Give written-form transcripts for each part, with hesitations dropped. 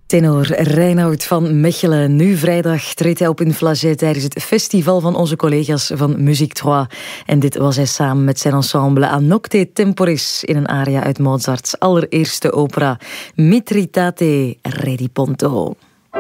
Tenor Reinoud van Mechelen. Nu vrijdag treedt hij op in Flagey tijdens het festival van onze collega's van Musique 3. En dit was hij samen met zijn ensemble A Nocte Temporis in een aria uit Mozarts allereerste opera Mitritate Rediponto.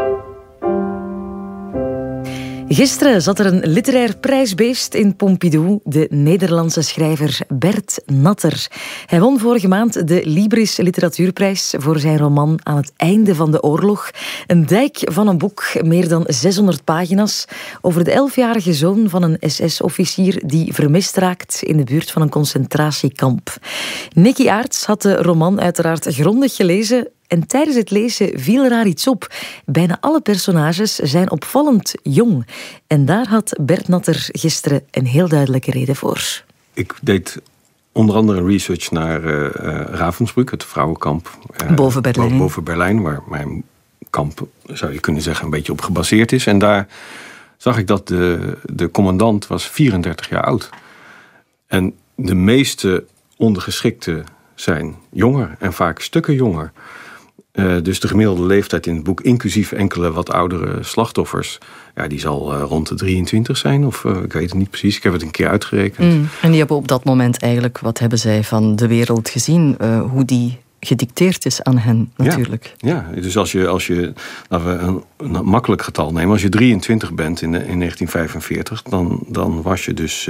Gisteren zat er een literair prijsbeest in Pompidou, de Nederlandse schrijver Bert Natter. Hij won vorige maand de Libris Literatuurprijs voor zijn roman Aan het einde van de oorlog. Een dijk van een boek, meer dan 600 pagina's, over de 11-jarige zoon van een SS-officier die vermist raakt in de buurt van een concentratiekamp. Nicky Aerts had de roman uiteraard grondig gelezen. En tijdens het lezen viel er haar iets op. Bijna alle personages zijn opvallend jong. En daar had Bert Natter gisteren een heel duidelijke reden voor. Ik deed onder andere research naar Ravensbrück, het vrouwenkamp. Boven Berlijn. Boven Berlijn, waar mijn kamp, zou je kunnen zeggen, een beetje op gebaseerd is. En daar zag ik dat de commandant was 34 jaar oud. En de meeste ondergeschikten zijn jonger en vaak stukken jonger. Dus de gemiddelde leeftijd in het boek, inclusief enkele wat oudere slachtoffers, ja, die zal rond de 23 zijn, of ik weet het niet precies. Ik heb het een keer uitgerekend. En die hebben op dat moment eigenlijk, wat hebben zij van de wereld gezien? Hoe die gedicteerd is aan hen, natuurlijk. Ja, dus als je laten we een makkelijk getal nemen, als je 23 bent in 1945, dan was je dus,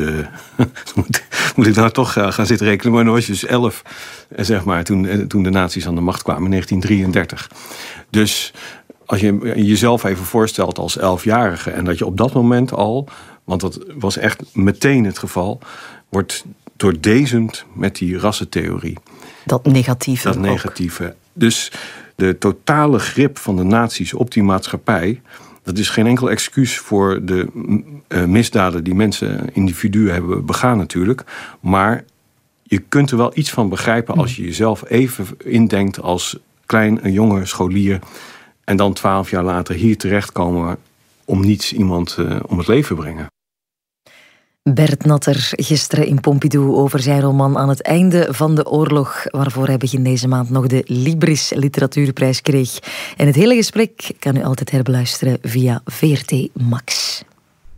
moet ik nou toch gaan zitten rekenen, maar dan was je dus 11, zeg maar, toen de nazi's aan de macht kwamen in 1933. Dus als je jezelf even voorstelt als 11-jarige en dat je op dat moment al, want dat was echt meteen het geval, wordt doordezemd met die rassentheorie. Dat negatieve. Dat negatieve. Dus de totale grip van de nazi's op die maatschappij, dat is geen enkel excuus voor de misdaden die individuen hebben begaan natuurlijk. Maar je kunt er wel iets van begrijpen als je jezelf even indenkt als een jonge scholier en dan 12 jaar later hier terechtkomen om niets iemand om het leven brengen. Bert Natter gisteren in Pompidou over zijn roman Aan het einde van de oorlog, waarvoor hij begin deze maand nog de Libris Literatuurprijs kreeg. En het hele gesprek kan u altijd herbeluisteren via VRT Max.